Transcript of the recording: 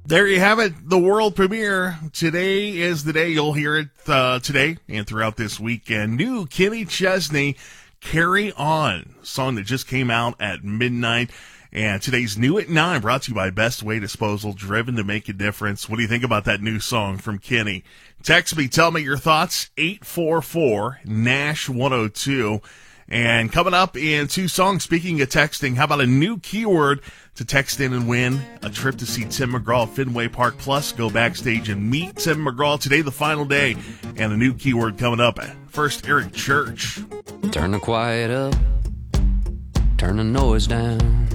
There you have it, the world premiere. Today is the day. You'll hear it today and throughout this weekend. New Kenny Chesney, Carry On, song that just came out at midnight. And today's New at 9, brought to you by Best Way Disposal, driven to make a difference. What do you think about that new song from Kenny? Text me, tell me your thoughts, 844-NASH102. And coming up in 2 songs, speaking of texting, how about a new keyword to text in and win a trip to see Tim McGraw at Fenway Park, plus go backstage and meet Tim McGraw today, the final day, and a new keyword coming up. First, Eric Church. Turn the quiet up, turn the noise down.